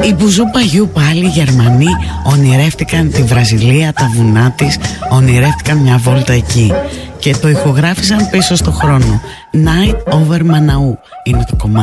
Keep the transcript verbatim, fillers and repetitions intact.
Οι Μπουζού Παγιού πάλι οι Γερμανοί ονειρεύτηκαν τη Βραζιλία, τα βουνά της, ονειρεύτηκαν μια βόλτα εκεί και το ηχογράφησαν πίσω στο χρόνο. Night over Manaus είναι το κομμάτι.